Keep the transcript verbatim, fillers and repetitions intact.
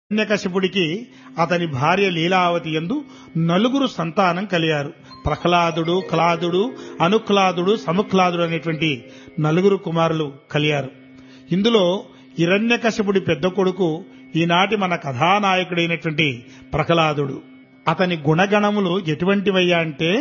హిరణ్యకశిపుడికి అతని భార్య లీలావతి యందు నలుగురు సంతానం కలిగారు. ప్రహ్లాదుడు, క్లాదుడు, అనుక్లాదుడు, సముక్లాదుడు అనేటువంటి నలుగురు కుమారులు కలిగారు. ఇందులో హిరణ్యకశిపుడి పెద్ద కొడుకు ఈనాటి మన కథానాయకుడైనటువంటి ప్రహ్లాదుడు. అతని గుణగణములు ఎటువంటివయ్యా అంటే